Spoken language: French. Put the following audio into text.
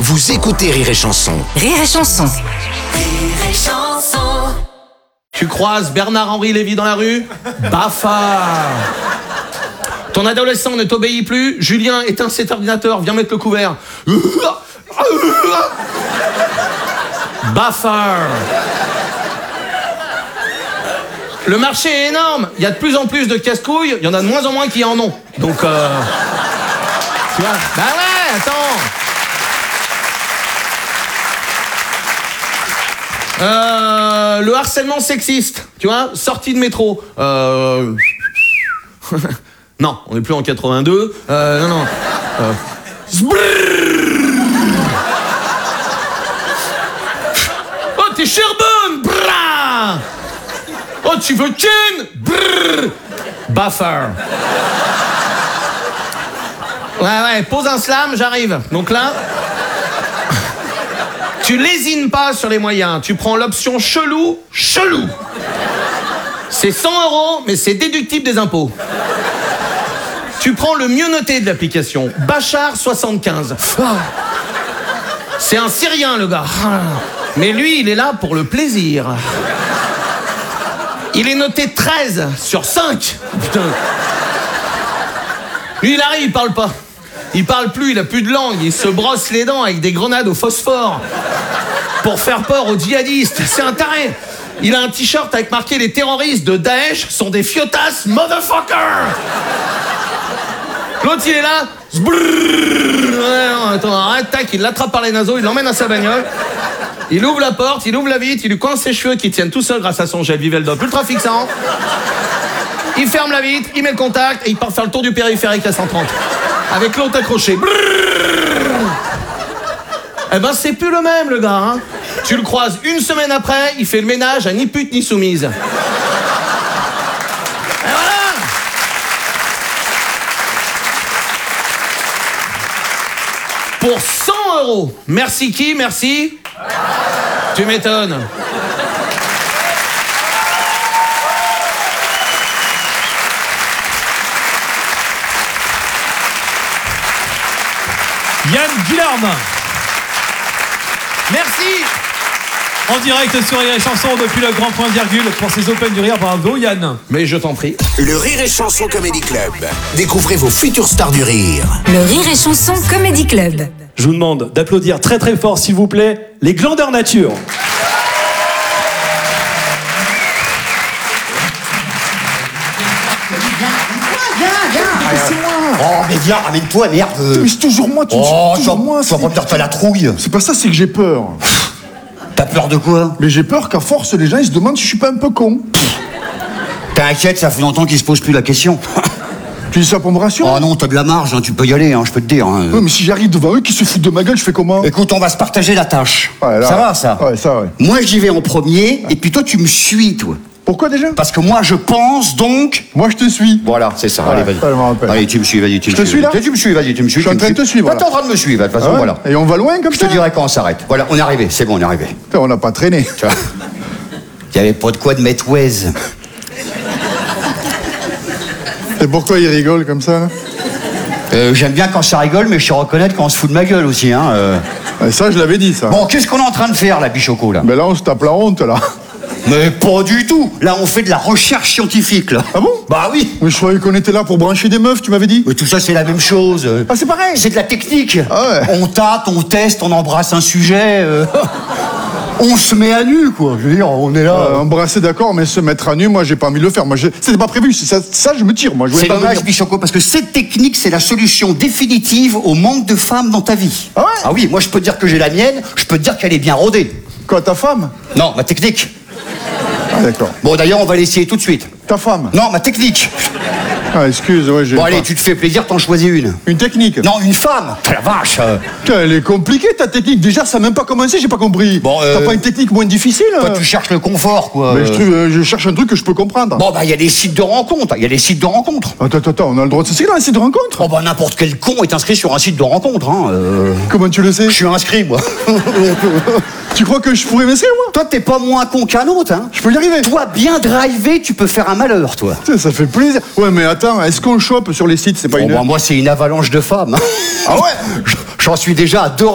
Vous écoutez Rire et Chanson. Rire et Chanson. Rire et Chanson. Tu croises Bernard-Henri Lévy dans la rue, bafard. Ton adolescent ne t'obéit plus, Julien, éteins cet ordinateur, viens mettre le couvert. Bafard. Le marché est énorme, il y a de plus en plus de casse-couilles, il y en a de moins en moins qui en ont. Donc, tu vois, bah ouais, attends. Le harcèlement sexiste, tu vois, sortie de métro. Non, on n'est plus en 82. Non. Oh, t'es Sherbon. Brrr. Oh, tu veux Ken. Brrr. Bafard. Ouais, pose un slam, j'arrive. Donc là... Tu lésines pas sur les moyens, tu prends l'option chelou. C'est 100 €, mais c'est déductible des impôts. Tu prends le mieux noté de l'application, Bachar 75. C'est un Syrien, le gars. Mais lui, il est là pour le plaisir. Il est noté 13 sur 5. Putain. Lui, il arrive, il parle pas. Il parle plus, il a plus de langue, il se brosse les dents avec des grenades au phosphore pour faire peur aux djihadistes. C'est un taré. Il a un t-shirt avec marqué « Les terroristes de Daesh sont des fiotas motherfucker ». L'autre, il est là. Ouais, attends, arrête, tac, il l'attrape par les naseaux, il l'emmène à sa bagnole. Il ouvre la porte, il ouvre la vitre, il lui coince ses cheveux qui tiennent tout seuls grâce à son gel Viveldop ultra fixant. Il ferme la vitre, il met le contact et il part faire le tour du périphérique à 130. Avec l'autre accroché. Eh ben, c'est plus le même, le gars, hein. Tu le croises une semaine après, il fait le ménage à ni pute ni soumise. Et voilà. Pour 100 €. Merci qui? Merci. Tu m'étonnes. Yann Guilherme. Merci. En direct sur Rire et Chanson depuis le grand point virgule pour ces Open du Rire. Bravo Yann. Mais je t'en prie. Le Rire et Chanson Comedy Club. Découvrez vos futures stars du rire. Le Rire et Chanson Comedy Club. Je vous demande d'applaudir très très fort s'il vous plaît les Glandeurs Nature. C'est moi. Oh mais viens, ramène-toi, merde. Mais c'est toujours moi, tu me dis toujours moi. Tu vas pas me dire que t'as la trouille. C'est pas ça, c'est que j'ai peur. T'as peur de quoi? Mais j'ai peur qu'à force, les gens ils se demandent si je suis pas un peu con. T'inquiète, ça fait longtemps qu'ils se posent plus la question. Tu dis ça pour me rassurer? Oh non, t'as de la marge, hein, tu peux y aller, hein, je peux te dire. Hein. Ouais, mais si j'arrive devant eux qui se foutent de ma gueule, je fais comment? Écoute, on va se partager la tâche. Ouais, là, ça va, ça? Ouais, ça, ouais. Moi, j'y vais en premier, et puis toi, tu me suis, toi. Pourquoi déjà? Parce que moi, je pense, donc... Moi, je te suis. Voilà, c'est ça, Ouais, allez, vas-y. ça, je m'en rappelle. Allez, tu me suis, vas-y, tu me Je te suis, là? Tu me suis, vas-y, tu me suis. Je suis en train de te suivre, Là, là. t'es en train de me suivre, de toute façon, Ah ouais. voilà. Et on va loin comme Je ça? te dirai quand on s'arrête. Voilà, on est arrivé, c'est bon, on est arrivé. Putain, on n'a pas traîné. Tu vois? Il y avait pas de quoi de mettre Waze. Et pourquoi ils rigolent comme ça, là? J'aime bien quand ça rigole, mais je sais reconnaître quand on se fout de ma gueule aussi, hein. Ouais, ça, je l'avais dit, ça. Bon, qu'est-ce qu'on est en train de faire, là, Bichoco, là? Mais là, on se tape la honte, là. Mais pas du tout. Là, on fait de la recherche scientifique, là. Ah bon? Bah oui. Mais je croyais qu'on était là pour brancher des meufs, tu m'avais dit. Mais tout ça, c'est la même chose. Ah, c'est pareil. C'est de la technique. Ah ouais. On tâte, on teste, on embrasse un sujet. On se met à nu, quoi. Je veux dire, on est là. Embrasser, d'accord, mais se mettre à nu, moi, j'ai pas envie de le faire. Moi, c'était pas prévu. Ça, je me tire, moi. Je voulais C'est pas dommage, venir. Bichoco, parce que cette technique, c'est la solution définitive au manque de femmes dans ta vie. Ah ouais? Ah oui, moi, je peux te dire que j'ai la mienne, je peux te dire qu'elle est bien rodée. Quoi, ta femme? Non, ma technique. Ah, d'accord. Bon, d'ailleurs, on va l'essayer tout de suite. Ta femme? Non, ma technique. Ah, excuse, ouais, j'ai. Bon, allez, tu te fais plaisir, t'en choisis une. Une technique? Non, une femme. Ah, la vache. Putain, elle est compliquée, ta technique. Déjà, ça n'a même pas commencé, j'ai pas compris. Bon, T'as pas une technique moins difficile? Toi, tu cherches le confort, quoi. Mais je cherche un truc que je peux comprendre. Bon, bah, il y a des sites de rencontres. Il y a des sites de rencontres. Attends, on a le droit de s'inscrire dans un site de rencontre? Oh, bah, n'importe quel con est inscrit sur un site de rencontre, hein. Comment tu le sais? Je suis inscrit, moi. Tu crois que je pourrais m'inscrire, moi? Toi, t'es pas moins con qu'un autre, hein. Je peux y arriver. Toi, bien drivé, tu peux faire un malheur, toi. Putain, ça fait plaisir. Ouais, mais attends, est-ce qu'on chope sur les sites? C'est pas Bon, une. bah, moi, c'est une avalanche de femmes. Ah ouais? J'en suis déjà à 2